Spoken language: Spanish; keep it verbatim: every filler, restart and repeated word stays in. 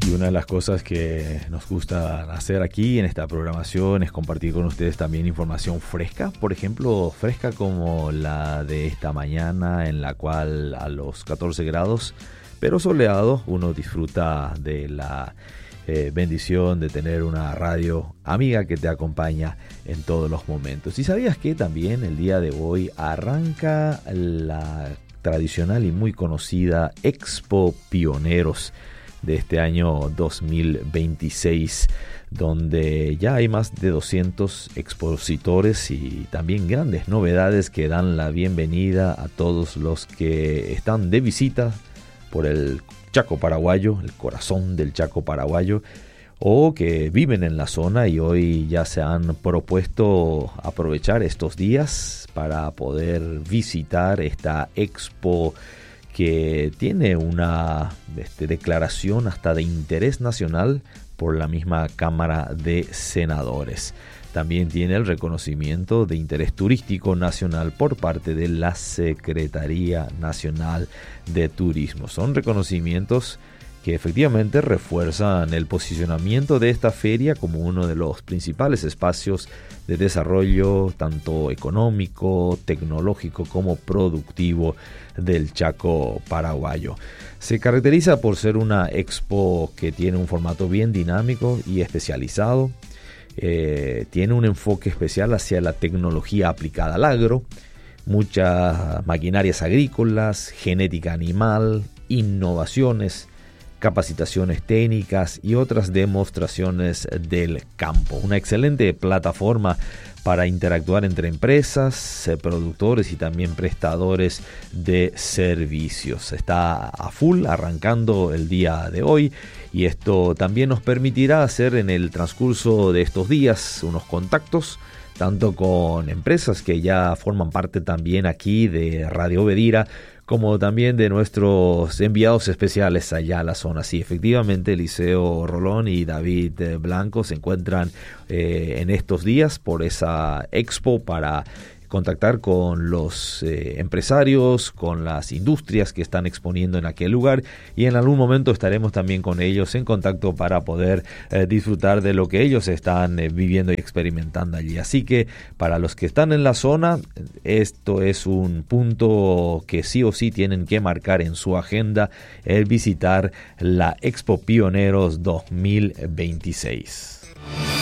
Y una de las cosas que nos gusta hacer aquí en esta programación es compartir con ustedes también información fresca, por ejemplo, fresca como la de esta mañana, en la cual a los catorce grados, pero soleado, uno disfruta de la eh, bendición de tener una radio amiga que te acompaña en todos los momentos. ¿Y sabías que también el día de hoy arranca la tradicional y muy conocida Expo Pioneros de este año dos mil veintiséis, donde ya hay más de doscientos expositores y también grandes novedades que dan la bienvenida a todos los que están de visita por el Chaco paraguayo, el corazón del Chaco paraguayo, o que viven en la zona y hoy ya se han propuesto aprovechar estos días para poder visitar esta expo que tiene una este, declaración hasta de interés nacional por la misma Cámara de Senadores. También tiene el reconocimiento de interés turístico nacional por parte de la Secretaría Nacional de Turismo. Son reconocimientos que efectivamente refuerzan el posicionamiento de esta feria como uno de los principales espacios de desarrollo tanto económico, tecnológico como productivo del Chaco paraguayo. Se caracteriza por ser una expo que tiene un formato bien dinámico y especializado. Eh, tiene un enfoque especial hacia la tecnología aplicada al agro, muchas maquinarias agrícolas, genética animal, innovaciones, capacitaciones técnicas y otras demostraciones del campo. Una excelente plataforma para interactuar entre empresas, productores y también prestadores de servicios. Está a full arrancando el día de hoy y esto también nos permitirá hacer en el transcurso de estos días unos contactos tanto con empresas que ya forman parte también aquí de Radio Bedira, como también de nuestros enviados especiales allá a la zona. Sí, efectivamente, Eliseo Rolón y David Blanco se encuentran eh, en estos días por esa expo para contactar con los eh, empresarios, con las industrias que están exponiendo en aquel lugar, y en algún momento estaremos también con ellos en contacto para poder eh, disfrutar de lo que ellos están eh, viviendo y experimentando allí. Así que para los que están en la zona, esto es un punto que sí o sí tienen que marcar en su agenda, el visitar la Expo Pioneros dos mil veintiséis.